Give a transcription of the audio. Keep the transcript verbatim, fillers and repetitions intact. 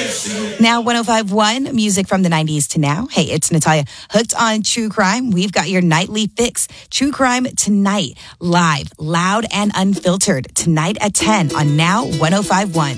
Now one oh five point one, music from the nineties to now. Hey, it's Natalia. Hooked on True Crime. We've got your nightly fix. True Crime tonight. Live, loud, and unfiltered. Tonight at ten on Now one oh five point one.